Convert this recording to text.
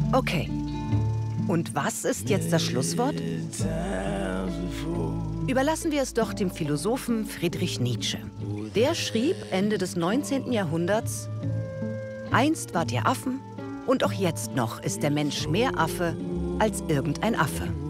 Okay. Und was ist jetzt das Schlusswort? Überlassen wir es doch dem Philosophen Friedrich Nietzsche. Der schrieb Ende des 19. Jahrhunderts: Einst wart ihr Affen und auch jetzt noch ist der Mensch mehr Affe als irgendein Affe.